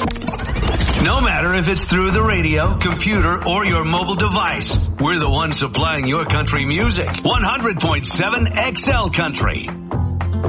No matter if it's through the radio, computer, or your mobile device, we're the ones supplying your country music. 100.7 XL Country.